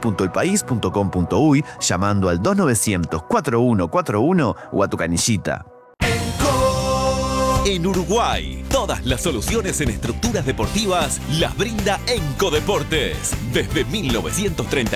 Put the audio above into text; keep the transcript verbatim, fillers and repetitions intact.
punto el país punto com punto uy, llamando al dos novecientos, cuarenta y uno cuarenta y uno o a tu canillita. En Uruguay, todas las soluciones en estructuras deportivas las brinda Enco Deportes. Desde mil novecientos treinta